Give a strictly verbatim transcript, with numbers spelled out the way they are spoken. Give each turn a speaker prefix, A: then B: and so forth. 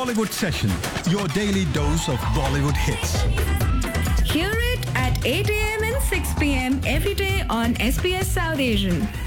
A: Bollywood Session, your daily dose of Bollywood hits.
B: Hear it at eight a.m. and six p.m. every day on S B S South Asian.